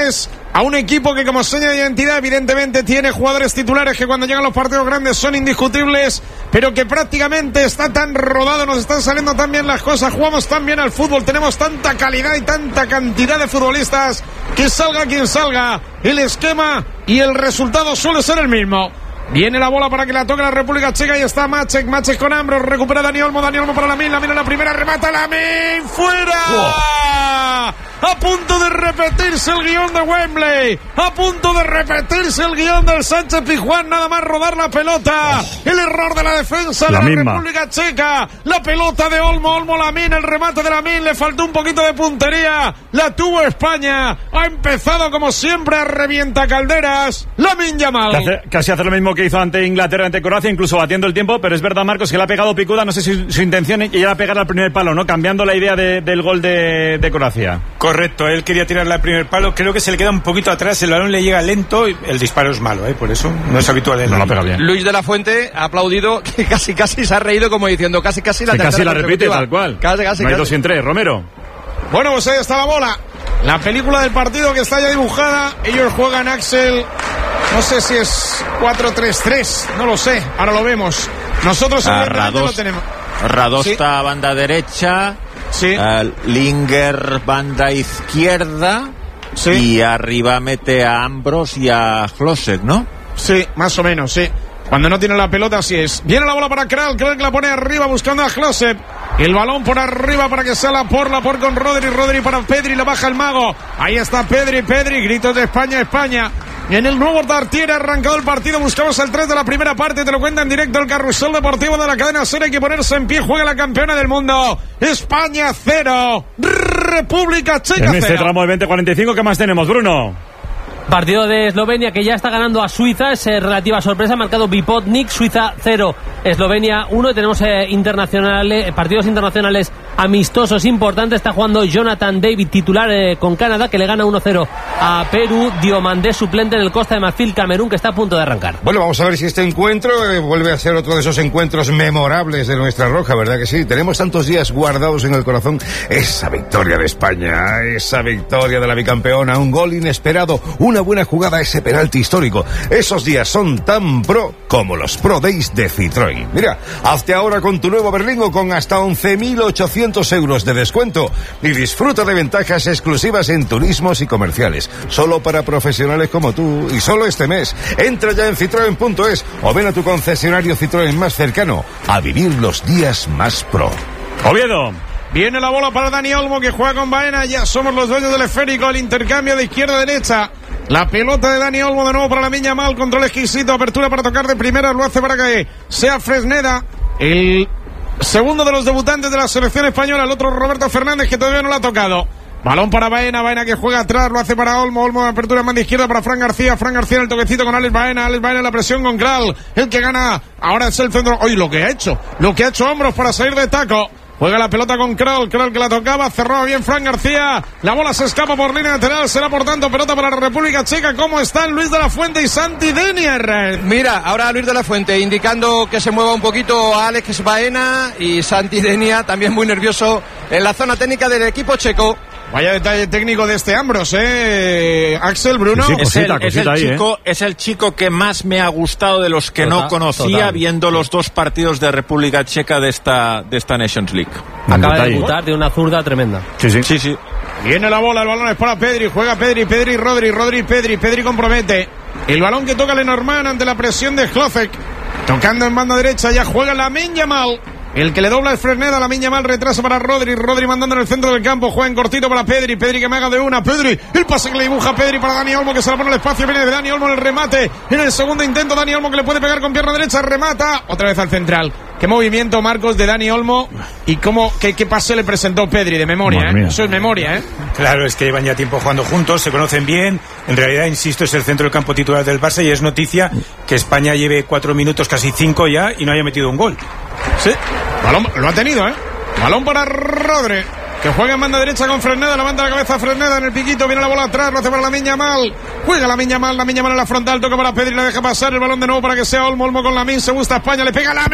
goles a un equipo que como seña de identidad evidentemente tiene jugadores titulares que cuando llegan los partidos grandes son indiscutibles, pero que prácticamente está tan rodado, nos están saliendo tan bien las cosas, jugamos tan bien al fútbol, tenemos tanta calidad y tanta cantidad de futbolistas que salga quien salga, el esquema y el resultado suele ser el mismo. Viene la bola para que la toque la República Checa y está Maček con Ambros, recupera Dani Olmo para Lamine en la primera, remata Lamine, ¡fuera! A punto de repetirse el guión de Wembley, a punto de repetirse el guión del Sánchez Pizjuán, nada más rodar la pelota, el error de la defensa de la República Checa, la pelota de Olmo Lamine, el remate de Lamine, le faltó un poquito de puntería, la tuvo España, ha empezado como siempre a revienta calderas, Lamine Yamal. Casi hace lo mismo que hizo ante Inglaterra, ante Croacia, incluso batiendo el tiempo, pero es verdad, Marcos, que le ha pegado picuda, no sé si su intención era pegar al primer palo, ¿no? Cambiando la idea del gol de Croacia. Correcto, él quería tirarle al primer palo, creo que se le queda un poquito atrás, el balón le llega lento y el disparo es malo, por eso no es habitual. No lo pega bien. Luis de la Fuente ha aplaudido, que casi se ha reído como diciendo casi la tercera. Casi la repite, tal cual. Casi. No hay 2 y 3, Romero. Bueno, pues ahí está la bola, la película del partido que está ya dibujada, ellos juegan, Axel, no sé si es 4-3-3, no lo sé, ahora lo vemos. Nosotros lo tenemos. Radosta, sí. Banda derecha, sí. Linger banda izquierda, sí. Y arriba mete a Ambros y a Hlosek, ¿no? Sí, más o menos, sí. Cuando no tiene la pelota, así es. Viene la bola para Kral que la pone arriba buscando a Hlosek. El balón por arriba para que sea Lapor con Rodri para Pedri, la baja el mago. Ahí está Pedri, gritos de España. En el nuevo Tartiere ha arrancado el partido, buscamos el 3 de la primera parte, te lo cuenta en directo el Carrusel Deportivo de la cadena SER, hay que ponerse en pie, juega la campeona del mundo, España 0, República Checa 0. En este tramo de 20-45, ¿qué más tenemos, Bruno? Partido de Eslovenia que ya está ganando a Suiza, es relativa sorpresa, marcado Bipotnik, Suiza 0, Eslovenia 1, y tenemos partidos internacionales amistosos importantes, está jugando Jonathan David titular con Canadá, que le gana 1-0 a Perú, Diomandé suplente en el Costa de Marfil, Camerún, que está a punto de arrancar. Bueno, vamos a ver si este encuentro vuelve a ser otro de esos encuentros memorables de nuestra roja, ¿verdad que sí? Tenemos tantos días guardados en el corazón esa victoria de España, esa victoria de la bicampeona, un gol inesperado, una buena jugada, ese penalti histórico. Esos días son tan pro como los Pro Days de Citroën. Mira, hazte ahora con tu nuevo Berlingo con hasta 11.800 euros de descuento y disfruta de ventajas exclusivas en turismos y comerciales, solo para profesionales como tú y solo este mes. Entra ya en citroen.es o ven a tu concesionario Citroën más cercano a vivir los días más pro. Oviedo. Viene la bola para Dani Olmo que juega con Baena, ya somos los dueños del esférico, el intercambio de izquierda a derecha. La pelota de Dani Olmo de nuevo para Lamine Yamal, control exquisito, apertura para tocar de primera, lo hace para que sea Fresneda, el segundo de los debutantes de la selección española, el otro Roberto Fernández que todavía no lo ha tocado. Balón para Baena que juega atrás, lo hace para Olmo de apertura en banda izquierda para Fran García en el toquecito con Alex Baena en la presión con Kral, el que gana, ahora es el centro, oye lo que ha hecho Ambros para salir de taco. Juega la pelota con Kral que la tocaba, cerraba bien Fran García, la bola se escapa por línea lateral, será por tanto pelota para la República Checa. ¿Cómo están Luis de la Fuente y Santi Denier? Mira, ahora Luis de la Fuente indicando que se mueva un poquito a Alex Baena y Santi Denier también muy nervioso en la zona técnica del equipo checo. Vaya detalle técnico de este Ambros, Axel, Bruno. Sí, es el chico que más me ha gustado de los que no conocía, viendo los dos partidos de República Checa de esta Nations League. Acaba de debutar de una zurda tremenda. Sí. Viene la bola, el balón es para Pedri, juega Pedri, Rodri, Pedri compromete. El balón que toca Lenormand ante la presión de Hlosek. Tocando en banda derecha, ya juega Lamine Yamal. El que le dobla es Fresneda, Lamine Yamal retrasa para Rodri mandando en el centro del campo, juega en cortito para Pedri que me haga de una, el pase que le dibuja Pedri para Dani Olmo que se la pone al espacio, viene de Dani Olmo en el remate, en el segundo intento Dani Olmo que le puede pegar con pierna derecha, remata, otra vez al central. Qué movimiento, Marcos, de Dani Olmo y qué pase le presentó Pedri de memoria, Eso es memoria, Claro, es que llevan ya tiempo jugando juntos, se conocen bien, en realidad, insisto, es el centro del campo titular del Barça y es noticia que España lleve 4 minutos, casi 5 ya, y no haya metido un gol. Sí, balón, lo ha tenido, Balón para Rodri, que juega en banda derecha con Fresneda, levanta la cabeza Fresneda en el piquito, viene la bola atrás, lo hace para Lamine Yamal, juega Lamine Yamal en la frontal, toca para Pedri, le deja pasar el balón de nuevo para que sea Olmo con Lamine, se gusta España, le pega Lamine.